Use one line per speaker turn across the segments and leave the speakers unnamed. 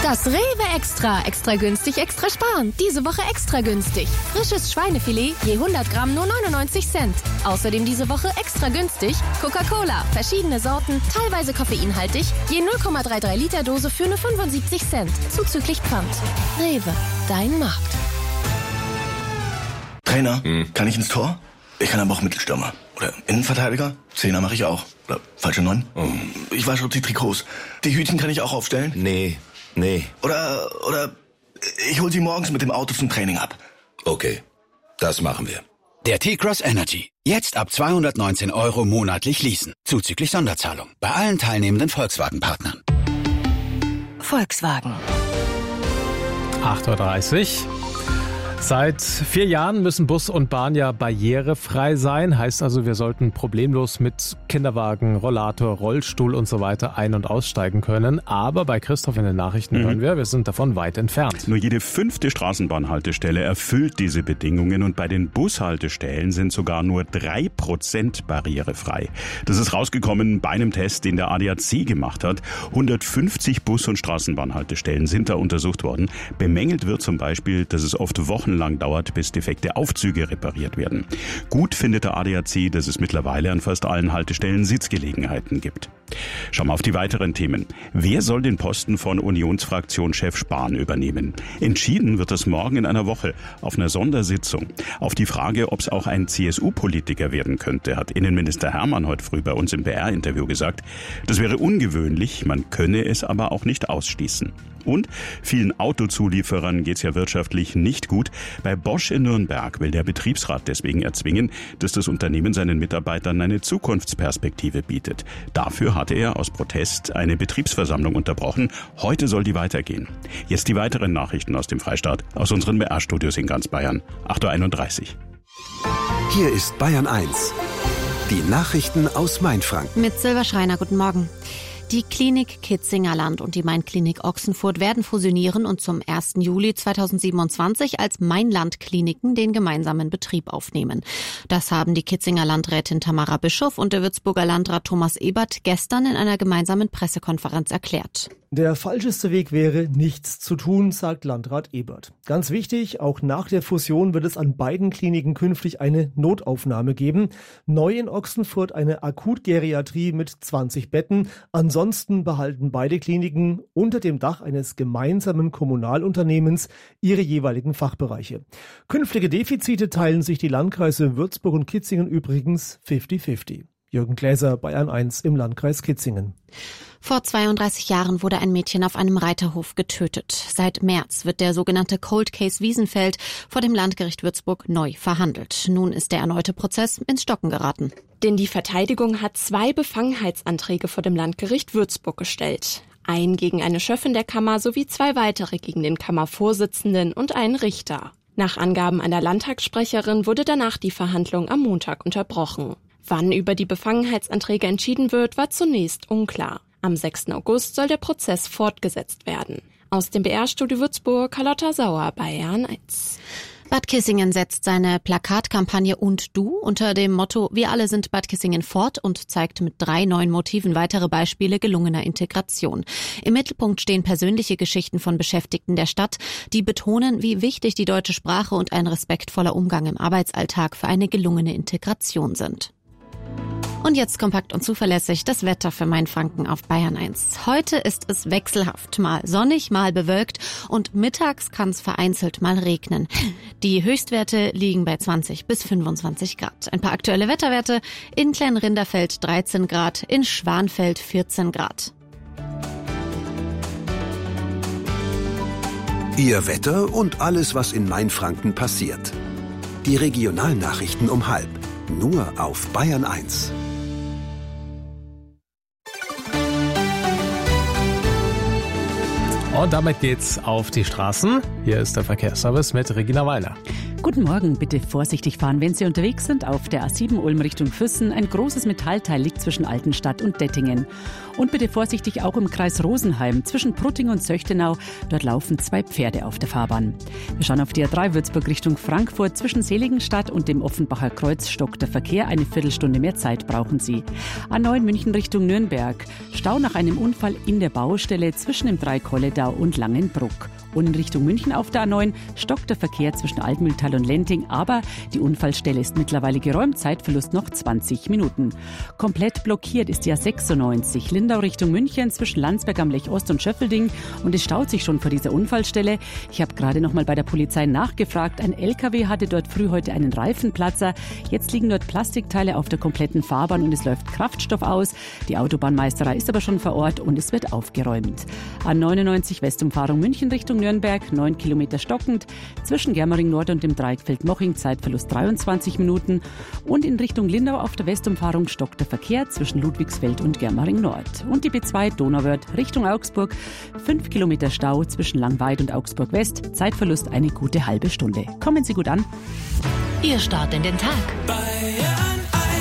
Das Rewe Extra. Extra günstig, extra sparen. Diese Woche extra günstig. Frisches Schweinefilet je 100 Gramm nur 99 Cent. Außerdem diese Woche extra günstig Coca-Cola. Verschiedene Sorten, teilweise koffeinhaltig. Je 0,33 Liter Dose für nur 75 Cent. Zuzüglich Pfand. Rewe, dein Markt.
Trainer, kann ich ins Tor? Ich kann aber auch Mittelstürmer. Oder Innenverteidiger? Zehner mache ich auch. Oder falsche 9? Ich wasche die Trikots. Die Hütchen kann ich auch aufstellen?
Nee.
Oder ich hol sie morgens mit dem Auto zum Training ab.
Okay, das machen wir.
Der T-Cross Energy. Jetzt ab 219 € monatlich leasen. Zuzüglich Sonderzahlung. Bei allen teilnehmenden Volkswagen-Partnern.
Volkswagen.
8:30 Uhr. Seit 4 Jahren müssen Bus und Bahn ja barrierefrei sein. Heißt also, wir sollten problemlos mit Kinderwagen, Rollator, Rollstuhl und so weiter ein- und aussteigen können. Aber bei Christoph in den Nachrichten hören wir sind davon weit entfernt.
Nur jede 5. Straßenbahnhaltestelle erfüllt diese Bedingungen und bei den Bushaltestellen sind sogar nur 3% barrierefrei. Das ist rausgekommen bei einem Test, den der ADAC gemacht hat. 150 Bus- und Straßenbahnhaltestellen sind da untersucht worden. Bemängelt wird zum Beispiel, dass es oft wochenlang dauert, bis defekte Aufzüge repariert werden. Gut findet der ADAC, dass es mittlerweile an fast allen Haltestellen Sitzgelegenheiten gibt. Schauen wir auf die weiteren Themen. Wer soll den Posten von Unionsfraktionschef Spahn übernehmen? Entschieden wird das morgen in einer Woche auf einer Sondersitzung. Auf die Frage, ob es auch ein CSU-Politiker werden könnte, hat Innenminister Hermann heute früh bei uns im BR-Interview gesagt. Das wäre ungewöhnlich, man könne es aber auch nicht ausschließen. Und vielen Autozulieferern geht's ja wirtschaftlich nicht gut. Bei Bosch in Nürnberg will der Betriebsrat deswegen erzwingen, dass das Unternehmen seinen Mitarbeitern eine Zukunftsperspektive bietet. Dafür hatte er aus Protest eine Betriebsversammlung unterbrochen. Heute soll die weitergehen. Jetzt die weiteren Nachrichten aus dem Freistaat, aus unseren BR-Studios in ganz Bayern. 8:31 Uhr.
Hier ist Bayern 1. Die Nachrichten aus Mainfranken.
Mit Silber Schreiner, guten Morgen. Die Klinik Kitzingerland und die Main-Klinik Ochsenfurt werden fusionieren und zum 1. Juli 2027 als Mainland-Kliniken den gemeinsamen Betrieb aufnehmen. Das haben die Kitzinger Landrätin Tamara Bischof und der Würzburger Landrat Thomas Ebert gestern in einer gemeinsamen Pressekonferenz erklärt.
Der falscheste Weg wäre, nichts zu tun, sagt Landrat Ebert. Ganz wichtig, auch nach der Fusion wird es an beiden Kliniken künftig eine Notaufnahme geben. Neu in Ochsenfurt eine Akutgeriatrie mit 20 Betten. Ansonsten behalten beide Kliniken unter dem Dach eines gemeinsamen Kommunalunternehmens ihre jeweiligen Fachbereiche. Künftige Defizite teilen sich die Landkreise Würzburg und Kitzingen übrigens 50-50. Jürgen Gläser, Bayern 1 im Landkreis Kitzingen.
Vor 32 Jahren wurde ein Mädchen auf einem Reiterhof getötet. Seit März wird der sogenannte Cold Case Wiesenfeld vor dem Landgericht Würzburg neu verhandelt. Nun ist der erneute Prozess ins Stocken geraten.
Denn die Verteidigung hat 2 Befangenheitsanträge vor dem Landgericht Würzburg gestellt. Einen gegen eine Schöffin der Kammer sowie 2 weitere gegen den Kammervorsitzenden und einen Richter. Nach Angaben einer Landtagssprecherin wurde danach die Verhandlung am Montag unterbrochen. Wann über die Befangenheitsanträge entschieden wird, war zunächst unklar. Am 6. August soll der Prozess fortgesetzt werden. Aus dem BR-Studio Würzburg, Carlotta Sauer, Bayern 1.
Bad Kissingen setzt seine Plakatkampagne Und du unter dem Motto Wir alle sind Bad Kissingen fort und zeigt mit 3 neuen Motiven weitere Beispiele gelungener Integration. Im Mittelpunkt stehen persönliche Geschichten von Beschäftigten der Stadt, die betonen, wie wichtig die deutsche Sprache und ein respektvoller Umgang im Arbeitsalltag für eine gelungene Integration sind. Und jetzt kompakt und zuverlässig das Wetter für Mainfranken auf Bayern 1. Heute ist es wechselhaft, mal sonnig, mal bewölkt und mittags kann es vereinzelt mal regnen. Die Höchstwerte liegen bei 20 bis 25 Grad. Ein paar aktuelle Wetterwerte: in Kleinrinderfeld 13 Grad, in Schwanfeld 14 Grad.
Ihr Wetter und alles, was in Mainfranken passiert. Die Regionalnachrichten um 12:30. Nur auf Bayern 1.
Und damit geht's auf die Straßen. Hier ist der Verkehrsservice mit Regina Weiler.
Guten Morgen, bitte vorsichtig fahren, wenn Sie unterwegs sind. Auf der A7 Ulm Richtung Füssen. Ein großes Metallteil liegt zwischen Altenstadt und Dettingen. Und bitte vorsichtig auch im Kreis Rosenheim zwischen Prutting und Söchtenau. Dort laufen 2 Pferde auf der Fahrbahn. Wir schauen auf die A3 Würzburg Richtung Frankfurt. Zwischen Seligenstadt und dem Offenbacher Kreuz stockt der Verkehr. Eine Viertelstunde mehr Zeit brauchen Sie. A9 München Richtung Nürnberg. Stau nach einem Unfall in der Baustelle zwischen dem Dreikolledau und Langenbruck. Und in Richtung München auf der A9 stockt der Verkehr zwischen Altmühltal und Lenting, aber die Unfallstelle ist mittlerweile geräumt, Zeitverlust noch 20 Minuten. Komplett blockiert ist die A96 Lindau Richtung München zwischen Landsberg am Lech Ost und Schöffelding und es staut sich schon vor dieser Unfallstelle. Ich habe gerade noch mal bei der Polizei nachgefragt, ein LKW hatte dort früh heute einen Reifenplatzer. Jetzt liegen dort Plastikteile auf der kompletten Fahrbahn und es läuft Kraftstoff aus. Die Autobahnmeisterei ist aber schon vor Ort und es wird aufgeräumt. A99 Westumfahrung München Richtung Nürnberg, 9 Kilometer stockend, zwischen Germering Nord und dem Dreieckfeld-Moching, Zeitverlust 23 Minuten. Und in Richtung Lindau auf der Westumfahrung stockt der Verkehr zwischen Ludwigsfeld und Germering Nord. Und die B2 Donauwörth Richtung Augsburg, 5 Kilometer Stau zwischen Langweid und Augsburg West, Zeitverlust eine gute halbe Stunde. Kommen Sie gut an.
Ihr Start in den Tag.
Bayern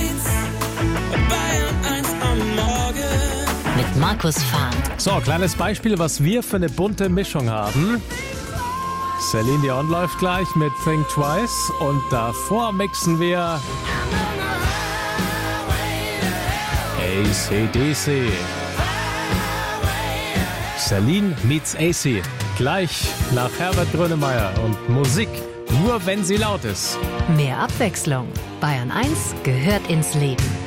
1 am Morgen.
Mit Markus Fahn.
So, kleines Beispiel, was wir für eine bunte Mischung haben. Celine Dion läuft gleich mit Think Twice und davor mixen wir AC/DC. Celine meets AC. Gleich nach Herbert Grönemeyer und Musik, nur wenn sie laut ist.
Mehr Abwechslung. Bayern 1 gehört ins Leben.